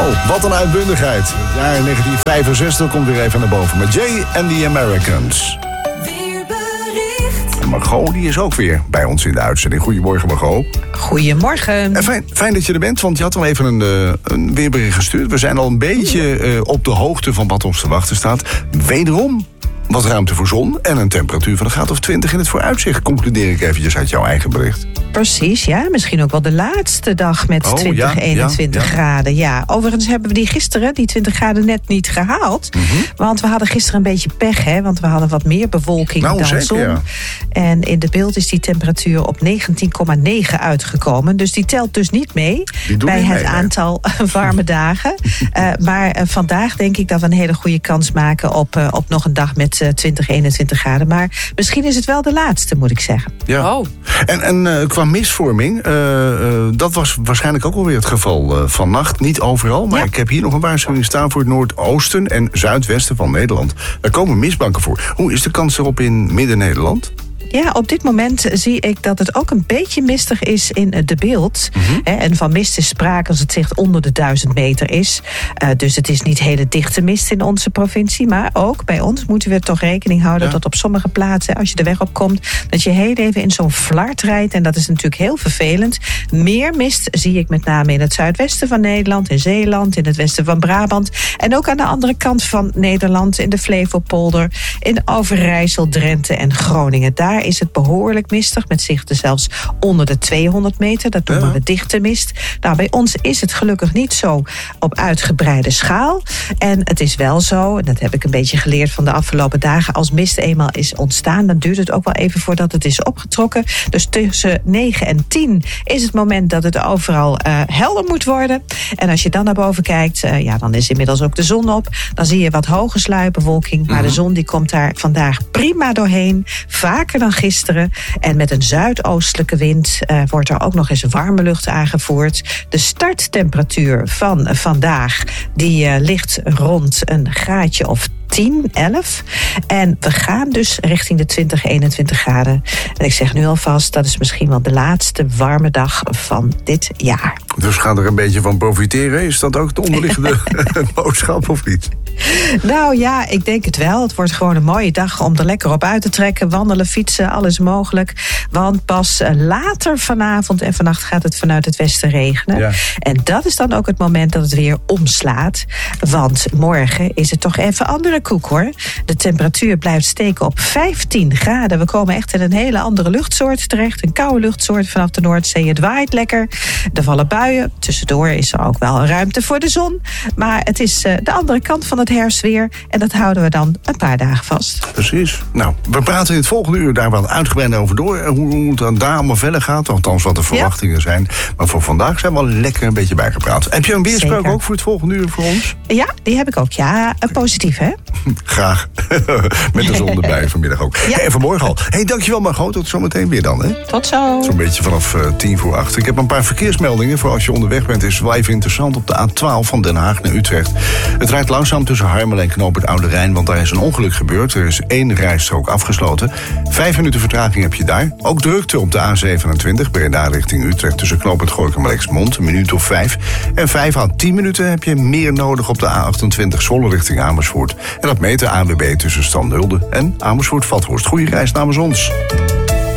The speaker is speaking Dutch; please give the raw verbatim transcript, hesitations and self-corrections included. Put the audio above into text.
wat een uitbundigheid. Het jaar negentien vijfenzestig komt weer even naar boven met Jay and the Americans. En Margot, die is ook weer bij ons in de uitzending. Goedemorgen, Margot. Goedemorgen. En fijn, fijn dat je er bent, want je had al even een, uh, een weerbericht gestuurd. We zijn al een beetje uh, op de hoogte van wat ons te wachten staat. Wederom wat ruimte voor zon en een temperatuur van een graad of twintig in het vooruitzicht. Concludeer ik eventjes uit jouw eigen bericht. Precies, ja. Misschien ook wel de laatste dag met oh, twintig, ja, eenentwintig ja, ja. graden. Ja, overigens hebben we die gisteren, die twintig graden, net niet gehaald. Mm-hmm. Want we hadden gisteren een beetje pech, hè. Want we hadden wat meer bewolking nou, dan zeker, zon. Ja. En in de beeld is die temperatuur op negentien komma negen uitgekomen. Dus die telt dus niet mee bij het mee, aantal nee. warme dagen. uh, maar uh, vandaag denk ik dat we een hele goede kans maken op, uh, op nog een dag met uh, twintig, eenentwintig graden. Maar misschien is het wel de laatste, moet ik zeggen. Ja. Oh. En, en uh, qua misvorming, uh, uh, dat was waarschijnlijk ook alweer het geval uh, vannacht. Niet overal, maar ja. ik heb hier nog een waarschuwing staan voor het noordoosten en zuidwesten van Nederland. Daar komen mistbanken voor. Hoe is de kans erop in Midden-Nederland? Ja, op dit moment zie ik dat het ook een beetje mistig is in de beeld. Mm-hmm. En van mist is sprake als het zicht onder de duizend meter is. Uh, dus het is niet hele dichte mist in onze provincie. Maar ook bij ons moeten we toch rekening houden ja. dat op sommige plaatsen, als je de weg op komt, dat je heel even in zo'n flart rijdt. En dat is natuurlijk heel vervelend. Meer mist zie ik met name in het zuidwesten van Nederland, in Zeeland, in het westen van Brabant. En ook aan de andere kant van Nederland, in de Flevopolder, in Overijssel, Drenthe en Groningen. Daar is het behoorlijk mistig, met zichten zelfs onder de tweehonderd meter. Dat noemen ja. we dichte mist. Nou, bij ons is het gelukkig niet zo op uitgebreide schaal. En het is wel zo, en dat heb ik een beetje geleerd van de afgelopen dagen, als mist eenmaal is ontstaan, dan duurt het ook wel even voordat het is opgetrokken. Dus tussen negen en tien is het moment dat het overal uh, helder moet worden. En als je dan naar boven kijkt, uh, ja, dan is inmiddels ook de zon op. Dan zie je wat hoge sluierbewolking, maar mm-hmm. de zon die komt daar vandaag prima doorheen. Vaker dan gisteren. En met een zuidoostelijke wind uh, wordt er ook nog eens warme lucht aangevoerd. De starttemperatuur van vandaag die uh, ligt rond een graadje of tien, elf. En we gaan dus richting de twintig, eenentwintig graden. En ik zeg nu alvast, dat is misschien wel de laatste warme dag van dit jaar. Dus ga er een beetje van profiteren. Is dat ook de onderliggende boodschap of niet? Nou ja, ik denk het wel. Het wordt gewoon een mooie dag om er lekker op uit te trekken. Wandelen, fietsen, alles mogelijk. Want pas later vanavond en vannacht gaat het vanuit het westen regenen. Ja. En dat is dan ook het moment dat het weer omslaat. Want morgen is het toch even andere koek, hoor. De temperatuur blijft steken op vijftien graden. We komen echt in een hele andere luchtsoort terecht. Een koude luchtsoort vanaf de Noordzee. Het waait lekker. Er vallen buien. Tussendoor is er ook wel ruimte voor de zon. Maar het is uh, de andere kant van het herfstweer. En dat houden we dan een paar dagen vast. Precies. Nou, we praten in het volgende uur daar wel uitgebreid over door. Hoe, hoe het daar allemaal verder gaat. Althans, wat de verwachtingen ja. zijn. Maar voor vandaag zijn we al lekker een beetje bijgepraat. Heb je een weerspreuk ook voor het volgende uur voor ons? Ja, die heb ik ook. Ja, positief, hè? Graag. Met de zon erbij vanmiddag ook. Ja. Hey, en vanmorgen al. Hey, dankjewel Margot. Tot zometeen weer dan, hè? Tot zo. Zo'n beetje vanaf uh, tien voor acht. Ik heb een paar verkeersmeldingen. Voor als je onderweg bent, is het wel even interessant op de A twaalf van Den Haag naar Utrecht. Het rijdt langzaam tussen Harmelen en Knoop het Oude Rijn, want daar is een ongeluk gebeurd. Er is één rijstrook afgesloten. Vijf minuten vertraging heb je daar. Ook drukte op de A zevenentwintig, Breda richting Utrecht, tussen Knoop het Gorinchem en Lexmond. Een minuut of vijf. En vijf à tien minuten heb je meer nodig op de A achtentwintig, Zwolle richting Amersfoort. En dat meet de A W B tussen Standhulde en Amersfoort-Vathorst. Goeie reis namens ons.